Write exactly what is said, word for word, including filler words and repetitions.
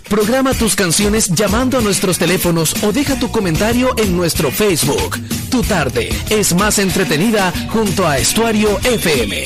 Programa tus canciones llamando a nuestros teléfonos o deja tu comentario en nuestro Facebook. Tu tarde es más entretenida junto a Estuario F M.